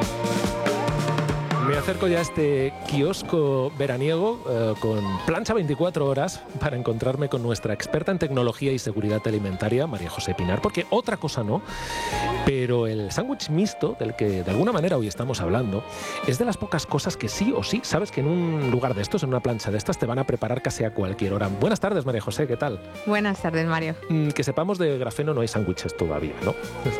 Me acerco ya a este kiosco veraniego con plancha 24 horas para encontrarme con nuestra experta en tecnología y seguridad alimentaria, María José Pinar, porque otra cosa no, pero el sándwich mixto, del que de alguna manera hoy estamos hablando, es de las pocas cosas que sí o sí, sabes que en un lugar de estos, en una plancha de estas, te van a preparar casi a cualquier hora. Buenas tardes, María José, ¿qué tal? Buenas tardes, Mario. Que sepamos, de grafeno no hay sándwiches todavía, ¿no?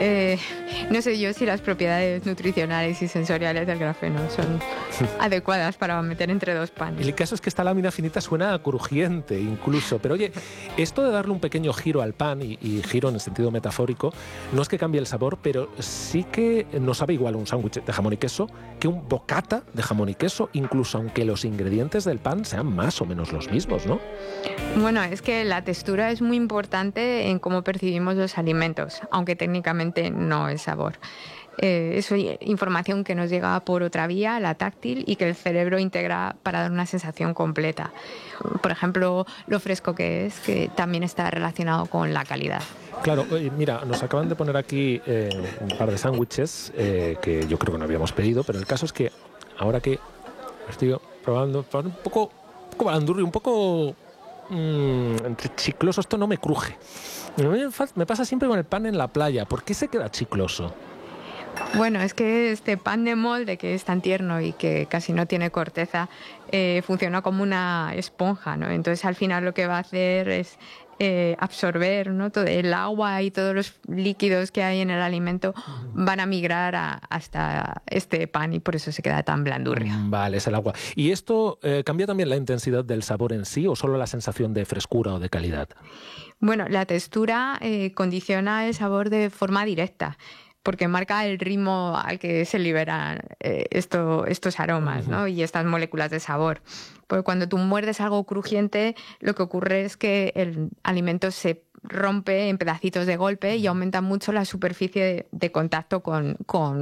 No sé yo si las propiedades nutricionales y sensoriales del grafeno son adecuadas para meter entre dos panes. El caso es que esta lámina finita suena crujiente incluso, pero oye, esto de darle un pequeño giro al pan, y giro en el sentido metafórico, no es que cambie el sabor, pero sí que no sabe igual un sándwich de jamón y queso que un bocata de jamón y queso, incluso aunque los ingredientes del pan sean más o menos los mismos, ¿no? Bueno, es que la textura es muy importante en cómo percibimos los alimentos, aunque técnicamente no es sabor. Es información que nos llega por otra vía, la táctil, y que el cerebro integra para dar una sensación completa. Por ejemplo, lo fresco que es, que también está relacionado con la calidad. Claro, mira, nos acaban de poner aquí un par de sándwiches que yo creo que no habíamos pedido, pero el caso es que ahora que estoy probando un poco balandurri, un poco entre chicloso, esto no me cruje. Me pasa siempre con el pan en la playa. ¿Por qué se queda chicloso? Bueno, es que este pan de molde, que es tan tierno y que casi no tiene corteza, funciona como una esponja, ¿no? Entonces al final lo que va a hacer es absorber, ¿no? Todo el agua y todos los líquidos que hay en el alimento van a migrar hasta este pan, y por eso se queda tan blandurrio. Vale, es el agua. ¿Y esto cambia también la intensidad del sabor en sí, o solo la sensación de frescura o de calidad? Bueno, la textura condiciona el sabor de forma directa, porque marca el ritmo al que se liberan estos aromas, ¿no? Y estas moléculas de sabor. Porque cuando tú muerdes algo crujiente, lo que ocurre es que el alimento se rompe en pedacitos de golpe y aumenta mucho la superficie de contacto con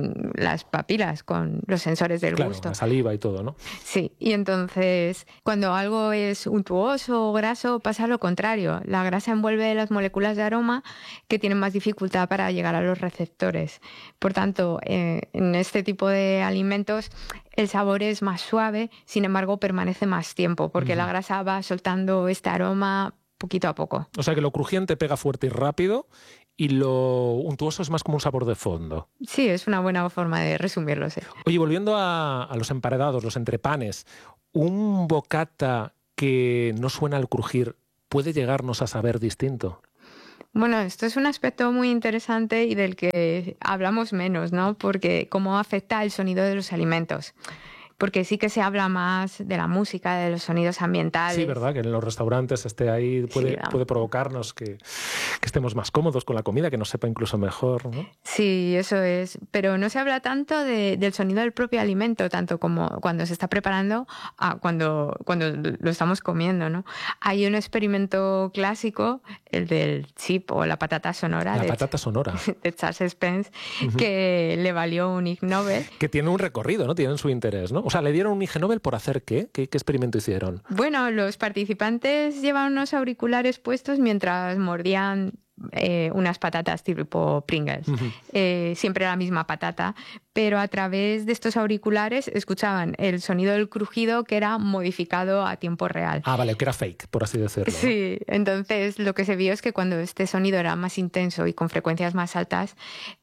las papilas, con los sensores del gusto. La saliva y todo, ¿no? Sí, y entonces cuando algo es untuoso o graso pasa lo contrario. La grasa envuelve las moléculas de aroma que tienen más dificultad para llegar a los receptores. Por tanto, en este tipo de alimentos el sabor es más suave, sin embargo permanece más tiempo, porque la grasa va soltando este aroma poquito a poco. O sea que lo crujiente pega fuerte y rápido, y lo untuoso es más como un sabor de fondo. Sí, es una buena forma de resumirlo, sí. Oye, volviendo a los emparedados, los entrepanes, ¿un bocata que no suena al crujir puede llegarnos a saber distinto? Bueno, esto es un aspecto muy interesante y del que hablamos menos, ¿no? Porque cómo afecta el sonido de los alimentos. Porque sí que se habla más de la música, de los sonidos ambientales. Sí, verdad, que en los restaurantes esté ahí puede provocarnos que estemos más cómodos con la comida, que nos sepa incluso mejor, ¿no? Sí, eso es. Pero no se habla tanto del sonido del propio alimento, tanto como cuando se está preparando a cuando lo estamos comiendo, ¿no? Hay un experimento clásico, el del chip o la patata sonora. Patata sonora. De Charles Spence, que le valió un Ig Nobel. Que tiene un recorrido, ¿no? Tienen su interés, ¿no? O sea, ¿le dieron un Ig Nobel por hacer qué? ¿Qué experimento hicieron? Bueno, los participantes llevaban unos auriculares puestos mientras mordían unas patatas tipo Pringles. Siempre la misma patata, pero a través de estos auriculares escuchaban el sonido del crujido, que era modificado a tiempo real. Ah, vale, que era fake, por así decirlo, ¿no? Sí, entonces lo que se vio es que cuando este sonido era más intenso y con frecuencias más altas,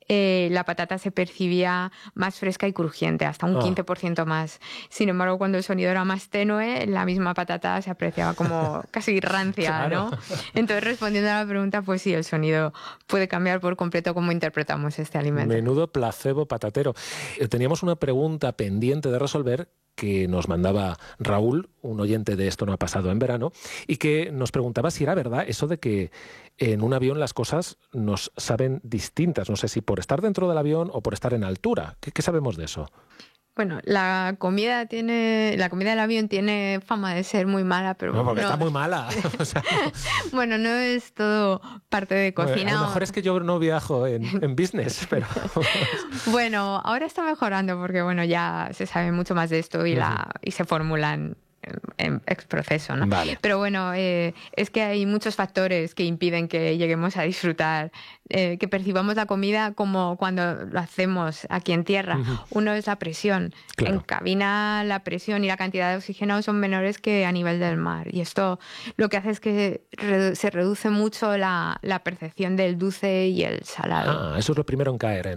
la patata se percibía más fresca y crujiente, hasta un 15% más. Sin embargo, cuando el sonido era más tenue, la misma patata se apreciaba como casi rancia, claro, ¿no? Entonces, respondiendo a la pregunta, pues sí, el sonido puede cambiar por completo cómo interpretamos este alimento. Menudo placebo patatero. Teníamos una pregunta pendiente de resolver que nos mandaba Raúl, un oyente de Esto no ha pasado en verano, y que nos preguntaba si era verdad eso de que en un avión las cosas nos saben distintas. No sé si por estar dentro del avión o por estar en altura. ¿Qué sabemos de eso? Bueno, la comida del avión tiene fama de ser muy mala, pero no, porque está muy mala. O sea, bueno, no es todo parte de cocina. A lo mejor es que yo no viajo en business, pero... Bueno, ahora está mejorando porque bueno, ya se sabe mucho más de esto y se formulan en proceso, ¿no? Vale. Pero bueno, es que hay muchos factores que impiden que lleguemos a disfrutar que percibamos la comida como cuando lo hacemos aquí en tierra. Uno es la presión. Claro. En cabina la presión y la cantidad de oxígeno son menores que a nivel del mar. Y esto lo que hace es que se reduce mucho la percepción del dulce y el salado. Eso es lo primero en caer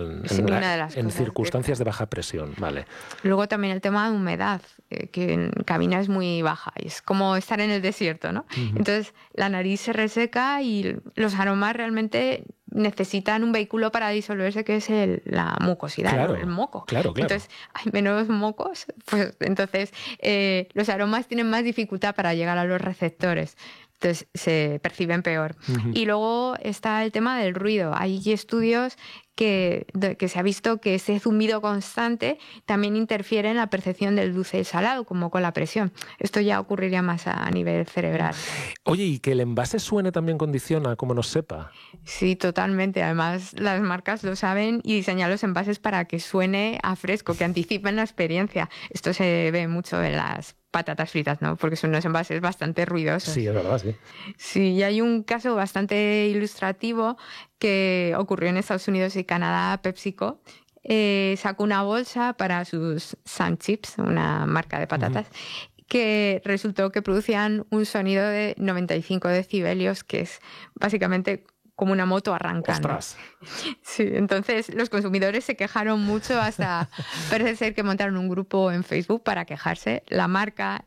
en circunstancias de baja presión. Vale. Luego también el tema de humedad, que en cabina es muy baja. Y es como estar en el desierto, ¿no? Entonces la nariz se reseca y los aromas realmente necesitan un vehículo para disolverse, que es la mucosidad, claro, el moco. Claro. Entonces hay menos mocos, pues entonces los aromas tienen más dificultad para llegar a los receptores. Entonces se perciben peor. Y luego está el tema del ruido. Hay estudios que se ha visto que ese zumbido constante también interfiere en la percepción del dulce y el salado, como con la presión. Esto ya ocurriría más a nivel cerebral. Oye, ¿y que el envase suene también condiciona cómo nos sepa? Sí, totalmente. Además, las marcas lo saben y diseñan los envases para que suene a fresco, que anticipen la experiencia. Esto se ve mucho en las patatas fritas, ¿no? Porque son unos envases bastante ruidosos. Sí, es verdad, sí. Sí, y hay un caso bastante ilustrativo que ocurrió en Estados Unidos y Canadá. PepsiCo sacó una bolsa para sus Sun Chips, una marca de patatas, que resultó que producían un sonido de 95 decibelios, que es básicamente como una moto arrancando. ¡Ostras! Sí, entonces los consumidores se quejaron mucho, hasta parece ser que montaron un grupo en Facebook para quejarse. La marca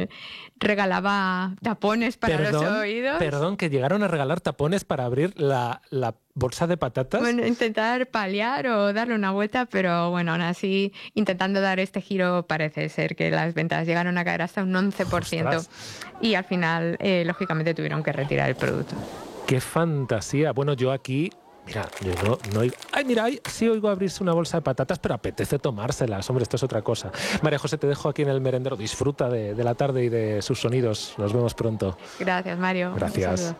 regalaba tapones para los oídos. Perdón, que llegaron a regalar tapones para abrir la bolsa de patatas. Bueno, intentar paliar o darle una vuelta, pero bueno, aún así, intentando dar este giro, parece ser que las ventas llegaron a caer hasta un 11%. ¡Ostras! Y al final, lógicamente, tuvieron que retirar el producto. ¡Qué fantasía! Bueno, yo aquí... Mira, yo no oigo... ¡Ay, mira! Sí oigo abrirse una bolsa de patatas, pero apetece tomárselas. Hombre, esto es otra cosa. María José, te dejo aquí en el merendero. Disfruta de la tarde y de sus sonidos. Nos vemos pronto. Gracias, Mario. Gracias.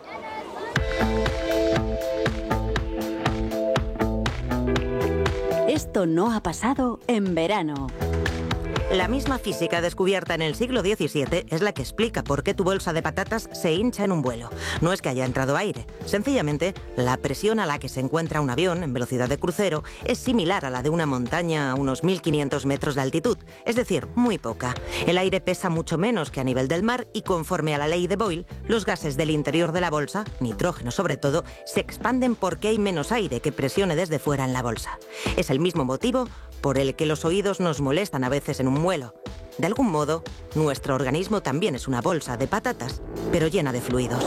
Esto no ha pasado en verano. La misma física descubierta en el siglo XVII es la que explica por qué tu bolsa de patatas se hincha en un vuelo. No es que haya entrado aire, sencillamente la presión a la que se encuentra un avión en velocidad de crucero es similar a la de una montaña a unos 1500 metros de altitud, es decir, muy poca. El aire pesa mucho menos que a nivel del mar y conforme a la ley de Boyle, los gases del interior de la bolsa, nitrógeno sobre todo, se expanden porque hay menos aire que presione desde fuera en la bolsa. Es el mismo motivo por el que los oídos nos molestan a veces en un vuelo. De algún modo, nuestro organismo también es una bolsa de patatas, pero llena de fluidos.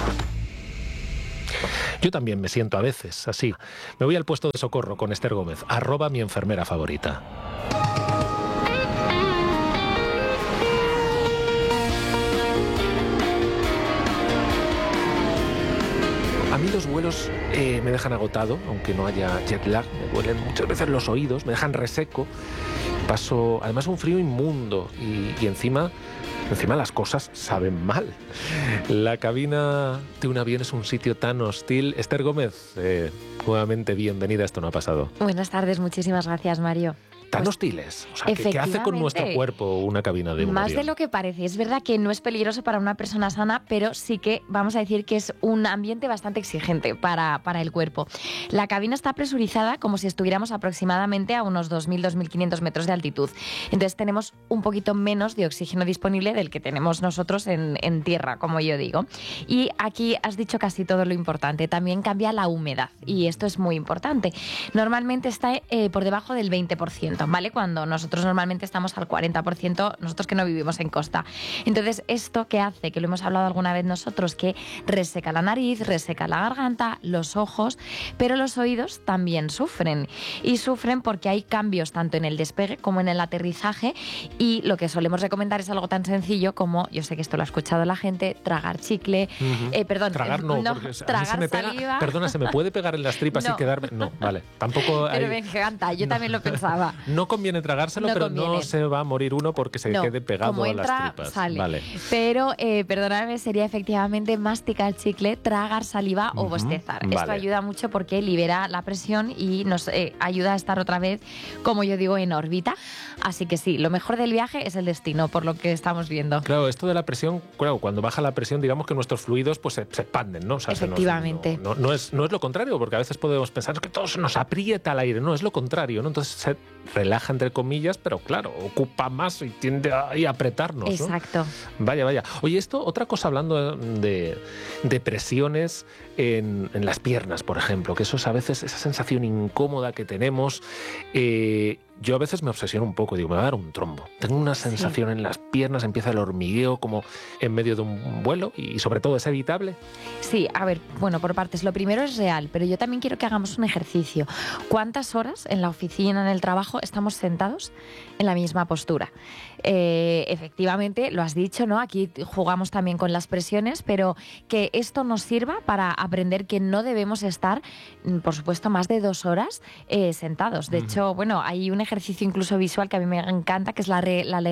Yo también me siento a veces así. Me voy al puesto de socorro con Esther Gómez, @mi enfermera favorita. A mí los vuelos me dejan agotado, aunque no haya jet lag. Me duelen muchas veces los oídos, me dejan reseco. Paso, además, un frío inmundo y encima las cosas saben mal. La cabina de un avión es un sitio tan hostil. Esther Gómez, nuevamente bienvenida. Esto no ha pasado. Buenas tardes, muchísimas gracias, Mario. Tan hostiles. O sea, ¿qué hace con nuestro cuerpo una cabina de un Más avión? de lo que parece. Es verdad que no es peligroso para una persona sana, pero sí que vamos a decir que es un ambiente bastante exigente para el cuerpo. La cabina está presurizada como si estuviéramos aproximadamente a unos 2.000-2.500 metros de altitud. Entonces tenemos un poquito menos de oxígeno disponible del que tenemos nosotros en tierra, como yo digo. Y aquí has dicho casi todo lo importante. También cambia la humedad y esto es muy importante. Normalmente está por debajo del 20%. ¿Vale? Cuando nosotros normalmente estamos al 40%, nosotros que no vivimos en costa. Entonces, ¿esto qué hace? Que lo hemos hablado alguna vez nosotros, que reseca la nariz, reseca la garganta, los ojos, pero los oídos también sufren. Y sufren porque hay cambios tanto en el despegue como en el aterrizaje, y lo que solemos recomendar es algo tan sencillo como, yo sé que esto lo ha escuchado la gente, tragar chicle, tragar no, porque tragar se me pega, saliva. Perdona, ¿se me puede pegar en las tripas y quedarme? No, vale, tampoco hay... Pero me encanta, yo también lo pensaba. No conviene tragárselo, no, pero conviene. No se va a morir uno porque se quede pegado como entra, a las tripas. Sale. Vale. Pero, perdóname, sería efectivamente masticar chicle, tragar saliva o bostezar. Vale. Esto ayuda mucho porque libera la presión y nos ayuda a estar otra vez, como yo digo, en órbita. Así que sí, lo mejor del viaje es el destino, por lo que estamos viendo. Claro, esto de la presión, claro, cuando baja la presión, digamos que nuestros fluidos pues se expanden, ¿no? O sea, Efectivamente. No es lo contrario, porque a veces podemos pensar que todo se nos aprieta al aire, no, es lo contrario, ¿no? Entonces se relaja, entre comillas, pero claro, ocupa más y tiende a apretarnos, ¿no? Exacto. Vaya. Oye, otra cosa hablando de presiones en las piernas, por ejemplo, que eso es a veces esa sensación incómoda que tenemos. Yo a veces me obsesiono un poco, digo, me va a dar un trombo. Tengo una sensación en las piernas, empieza el hormigueo como en medio de un vuelo y sobre todo es evitable. Sí, a ver, bueno, por partes. Lo primero es real, pero yo también quiero que hagamos un ejercicio. ¿Cuántas horas en la oficina, en el trabajo, estamos sentados en la misma postura? Efectivamente, lo has dicho, ¿no? Aquí jugamos también con las presiones, pero que esto nos sirva para aprender que no debemos estar, por supuesto, más de 2 horas sentados. De hecho, bueno, hay un ejercicio incluso visual que a mí me encanta, que es la regla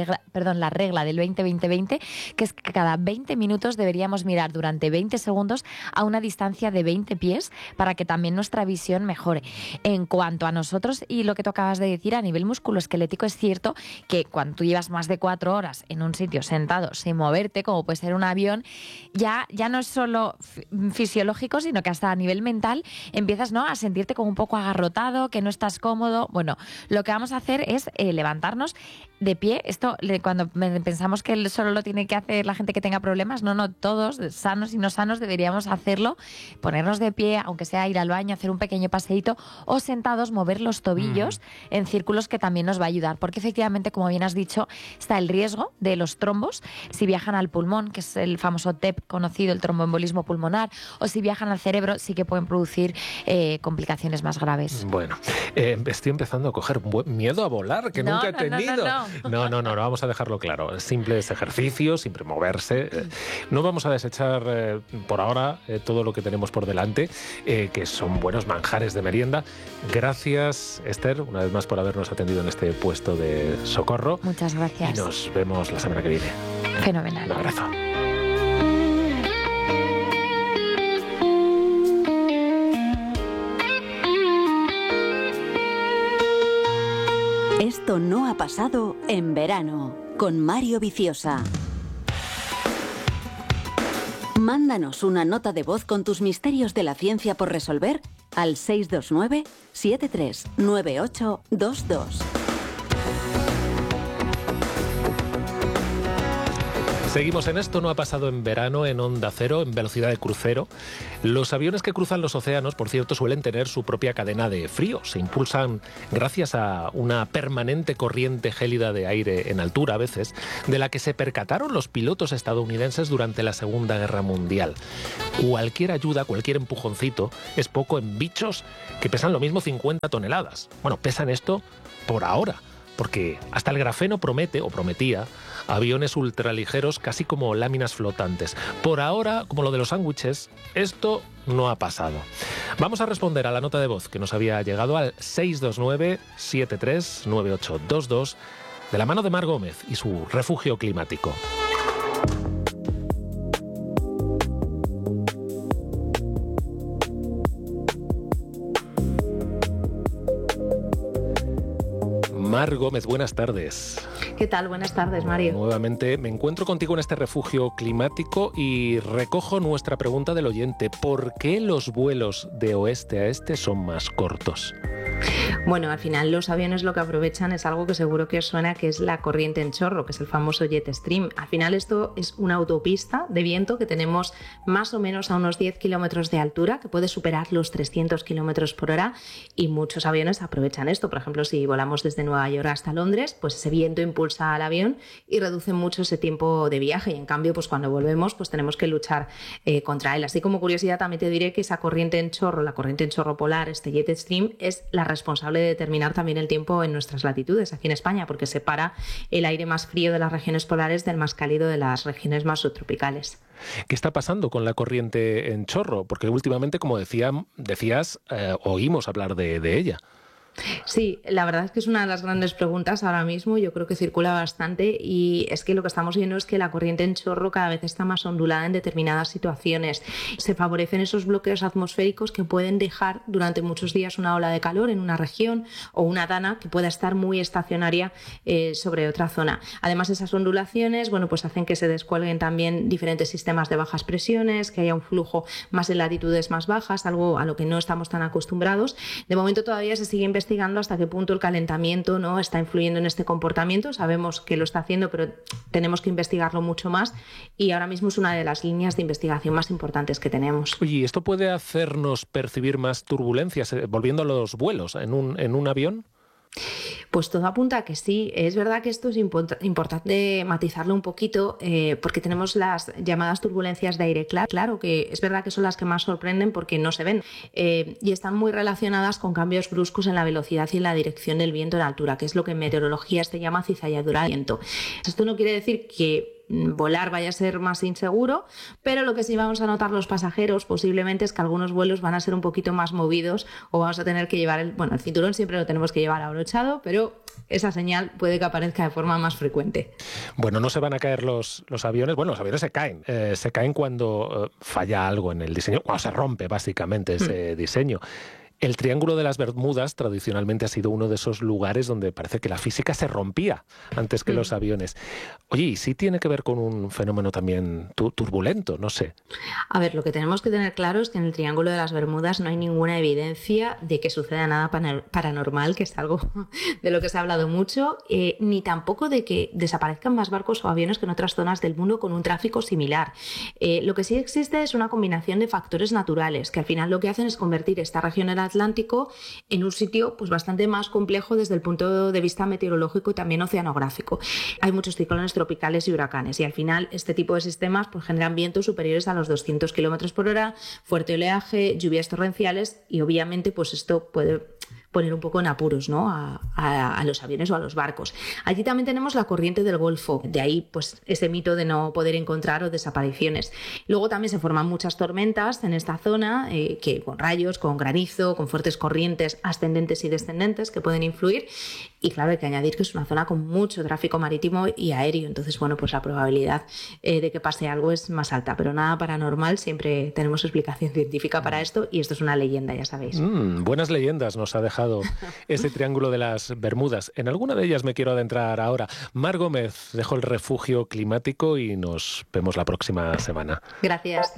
del 20-20-20, que es que cada 20 minutos deberíamos mirar durante 20 segundos a una distancia de 20 pies para que también nuestra visión mejore. En cuanto a nosotros y lo que tú acabas de decir, a nivel musculoesquelético es cierto que cuando tú llevas más de 4 horas en un sitio sentado sin moverte, como puede ser un avión, ya no es solo fisiológico, sino que hasta a nivel mental empiezas, ¿no?, a sentirte como un poco agarrotado, que no estás cómodo. Bueno, lo que vamos a hacer es levantarnos de pie. Esto, cuando pensamos que solo lo tiene que hacer la gente que tenga problemas, no, todos, sanos y no sanos, deberíamos hacerlo. Ponernos de pie, aunque sea ir al baño, hacer un pequeño paseíto, o sentados, mover los tobillos en círculos, que también nos va a ayudar. Porque efectivamente, como bien has dicho, está el riesgo de los trombos si viajan al pulmón, que es el famoso TEP conocido, el tromboembolismo pulmonar, o si viajan al cerebro, sí que pueden producir complicaciones más graves. Bueno, estoy empezando a coger miedo a volar, que nunca he tenido. No, vamos a dejarlo claro. Simples ejercicios, siempre moverse. No vamos a desechar por ahora todo lo que tenemos por delante, que son buenos manjares de merienda. Gracias, Esther, una vez más por habernos atendido en este puesto de socorro. Muchas gracias. Y nos vemos la semana que viene. Fenomenal. Un abrazo. Esto no ha pasado en verano, con Mario Viciosa. Mándanos una nota de voz con tus misterios de la ciencia por resolver al 629 739822. Seguimos en Esto no ha pasado en verano, en Onda Cero, en velocidad de crucero. Los aviones que cruzan los océanos, por cierto, suelen tener su propia cadena de frío. Se impulsan gracias a una permanente corriente gélida de aire en altura, a veces, de la que se percataron los pilotos estadounidenses durante la Segunda Guerra Mundial. Cualquier ayuda, cualquier empujoncito, es poco en bichos que pesan lo mismo 50 toneladas. Bueno, pesan esto por ahora, porque hasta el grafeno promete, o prometía, aviones ultraligeros casi como láminas flotantes. Por ahora, como lo de los sándwiches, esto no ha pasado. Vamos a responder a la nota de voz que nos había llegado al 629-739822 de la mano de Mar Gómez y su refugio climático. Mar Gómez, buenas tardes. ¿Qué tal? Buenas tardes, Mario. Nuevamente me encuentro contigo en este refugio climático y recojo nuestra pregunta del oyente. ¿Por qué los vuelos de oeste a este son más cortos? Bueno, al final los aviones lo que aprovechan es algo que seguro que os suena, que es la corriente en chorro, que es el famoso jet stream. Al final esto es una autopista de viento que tenemos más o menos a unos 10 kilómetros de altura, que puede superar los 300 kilómetros por hora, y muchos aviones aprovechan esto. Por ejemplo, si volamos desde Nueva York hasta Londres, pues ese viento impulsa al avión y reduce mucho ese tiempo de viaje, y en cambio, pues cuando volvemos, pues tenemos que luchar contra él. Así como curiosidad, también te diré que esa corriente en chorro, la corriente en chorro polar, este jet stream, es la responsable de determinar también el tiempo en nuestras latitudes aquí en España, porque separa el aire más frío de las regiones polares del más cálido de las regiones más subtropicales. ¿Qué está pasando con la corriente en chorro? Porque últimamente, como decías, oímos hablar de ella. Sí, la verdad es que es una de las grandes preguntas ahora mismo. Yo creo que circula bastante y es que lo que estamos viendo es que la corriente en chorro cada vez está más ondulada en determinadas situaciones. Se favorecen esos bloqueos atmosféricos que pueden dejar durante muchos días una ola de calor en una región o una dana que pueda estar muy estacionaria sobre otra zona. Además, esas ondulaciones, bueno, pues hacen que se descuelguen también diferentes sistemas de bajas presiones, que haya un flujo más en latitudes más bajas, algo a lo que no estamos tan acostumbrados. De momento todavía se sigue investigando hasta qué punto el calentamiento, ¿no?, está influyendo en este comportamiento. Sabemos que lo está haciendo, pero tenemos que investigarlo mucho más y ahora mismo es una de las líneas de investigación más importantes que tenemos. Oye, ¿esto puede hacernos percibir más turbulencias, volviendo a los vuelos en un avión? Pues todo apunta a que sí. Es verdad que esto es importante matizarlo un poquito porque tenemos las llamadas turbulencias de aire claro, que es verdad que son las que más sorprenden porque no se ven y están muy relacionadas con cambios bruscos en la velocidad y en la dirección del viento en altura, que es lo que en meteorología se llama cizalladura de viento. Esto no quiere decir que volar vaya a ser más inseguro, pero lo que sí vamos a notar los pasajeros posiblemente es que algunos vuelos van a ser un poquito más movidos o vamos a tener que llevar el cinturón siempre lo tenemos que llevar abrochado, pero esa señal puede que aparezca de forma más frecuente. Bueno, no se van a caer los aviones. Bueno, los aviones se caen cuando falla algo en el diseño, cuando se rompe básicamente ese diseño. El Triángulo de las Bermudas tradicionalmente ha sido uno de esos lugares donde parece que la física se rompía antes que los aviones. Oye, ¿y sí tiene que ver con un fenómeno también turbulento? No sé. A ver, lo que tenemos que tener claro es que en el Triángulo de las Bermudas no hay ninguna evidencia de que suceda nada paranormal, que es algo de lo que se ha hablado mucho, ni tampoco de que desaparezcan más barcos o aviones que en otras zonas del mundo con un tráfico similar. Lo que sí existe es una combinación de factores naturales, que al final lo que hacen es convertir esta región del Atlántico en un sitio pues bastante más complejo desde el punto de vista meteorológico y también oceanográfico. Hay muchos ciclones tropicales y huracanes y al final este tipo de sistemas pues generan vientos superiores a los 200 km por hora, fuerte oleaje, lluvias torrenciales y obviamente pues esto puede poner un poco en apuros, ¿no?, a los aviones o a los barcos. Allí también tenemos la corriente del Golfo, de ahí pues ese mito de no poder encontrar o desapariciones. Luego también se forman muchas tormentas en esta zona, que con rayos, con granizo, con fuertes corrientes ascendentes y descendentes que pueden influir. Y claro, hay que añadir que es una zona con mucho tráfico marítimo y aéreo, entonces bueno, pues la probabilidad de que pase algo es más alta, pero nada paranormal, siempre tenemos explicación científica para esto y esto es una leyenda, ya sabéis. Buenas leyendas nos ha dejado ese Triángulo de las Bermudas. En alguna de ellas me quiero adentrar ahora. Mar Gómez, dejo el refugio climático y nos vemos la próxima semana. Gracias.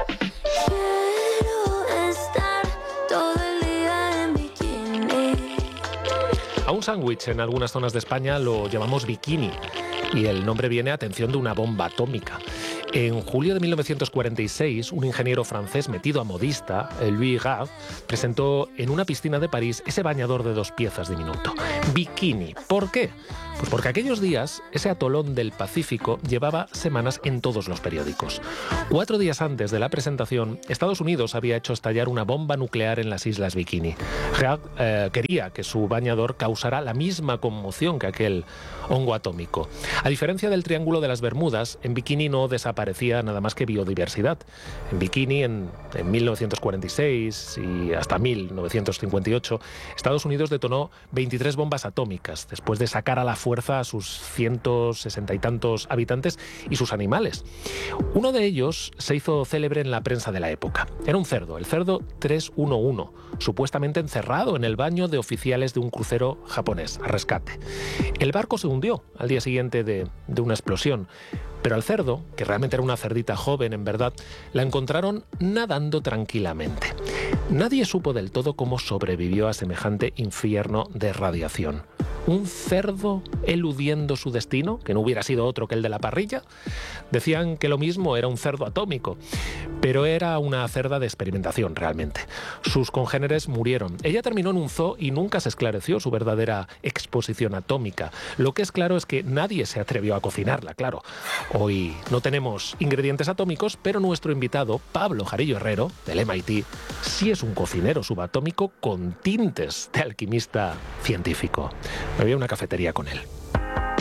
A un sándwich en algunas zonas de España lo llamamos bikini y el nombre viene, atención, de una bomba atómica. En julio de 1946, un ingeniero francés metido a modista, Louis Gave, presentó en una piscina de París ese bañador de 2 piezas diminuto. Bikini. ¿Por qué? Pues porque aquellos días ese atolón del Pacífico llevaba semanas en todos los periódicos. 4 días antes de la presentación, Estados Unidos había hecho estallar una bomba nuclear en las Islas Bikini. Gave quería que su bañador causara la misma conmoción que aquel hongo atómico. A diferencia del Triángulo de las Bermudas, en Bikini no desaparecía nada más que biodiversidad. En Bikini, en 1946 y hasta 1958, Estados Unidos detonó 23 bombas atómicas después de sacar a la fuerza a sus 160 y tantos habitantes y sus animales. Uno de ellos se hizo célebre en la prensa de la época. Era un cerdo, el cerdo 311, supuestamente encerrado en el baño de oficiales de un crucero japonés a rescate. El barco se hundió al día siguiente de una explosión, pero al cerdo, que realmente era una cerdita joven en verdad, la encontraron nadando tranquilamente. Nadie supo del todo cómo sobrevivió a semejante infierno de radiación. ¿Un cerdo eludiendo su destino, que no hubiera sido otro que el de la parrilla? Decían que lo mismo era un cerdo atómico, pero era una cerda de experimentación realmente. Sus congéneres murieron. Ella terminó en un zoo y nunca se esclareció su verdadera exposición atómica. Lo que es claro es que nadie se atrevió a cocinarla, claro. Hoy no tenemos ingredientes atómicos, pero nuestro invitado, Pablo Jarillo Herrero, del MIT, sí es un cocinero subatómico con tintes de alquimista científico. Me voy a una cafetería con él.